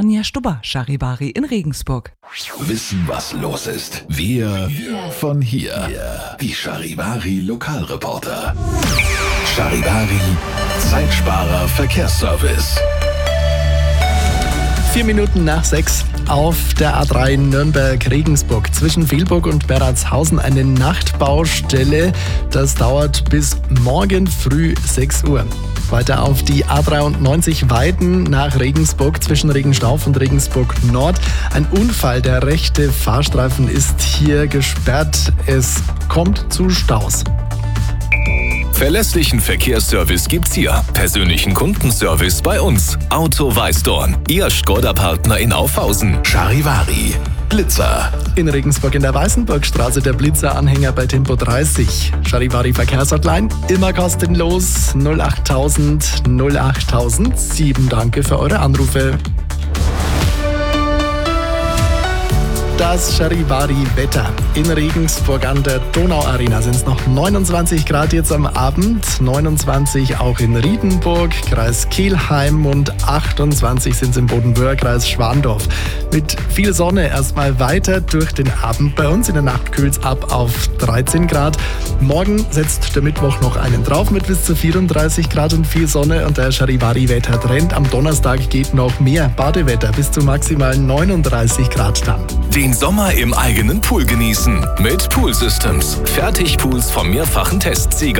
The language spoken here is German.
Anja Stubber, Charivari in Regensburg. Wissen, was los ist. Wir von hier. Die Charivari Lokalreporter. Charivari Zeitsparer Verkehrsservice. 4 Minuten nach 6 auf der A3 Nürnberg-Regensburg. Zwischen Vilburg und Beratshausen eine Nachtbaustelle. Das dauert bis morgen früh 6 Uhr. Weiter auf die A93 Weiden nach Regensburg zwischen Regenstauf und Regensburg Nord. Ein Unfall, der rechte Fahrstreifen ist hier gesperrt. Es kommt zu Staus. Verlässlichen Verkehrsservice gibt's hier. Persönlichen Kundenservice bei uns. Auto Weißdorn, Ihr Škoda-Partner in Aufhausen. Charivari Blitzer. In Regensburg in der Weißenburgstraße der Blitzer-Anhänger bei Tempo 30. Charivari Verkehrshotline, immer kostenlos 08000 08007. Danke für eure Anrufe. Das Charivari-Wetter. In Regensburg an der Donauarena sind es noch 29 Grad jetzt am Abend, 29 auch in Riedenburg, Kreis Kelheim und 28 sind es im Bodenwöhr, Kreis Schwandorf. Mit viel Sonne erstmal weiter durch den Abend bei uns. In der Nacht kühlt es ab auf 13 Grad. Morgen setzt der Mittwoch noch einen drauf mit bis zu 34 Grad und viel Sonne und der Charivari-Wetter-Trend. Am Donnerstag geht noch mehr Badewetter bis zu maximal 39 Grad dann. Den Sommer im eigenen Pool genießen mit Pool Systems. Fertigpools vom mehrfachen Testsieger.